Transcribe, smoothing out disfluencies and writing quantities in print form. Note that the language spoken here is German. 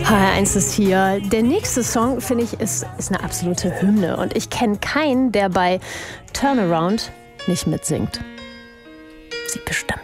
HR1 ist hier. Der nächste Song, finde ich, ist eine absolute Hymne. Und ich kenne keinen, der bei Turnaround nicht mitsingt. Sie bestimmt.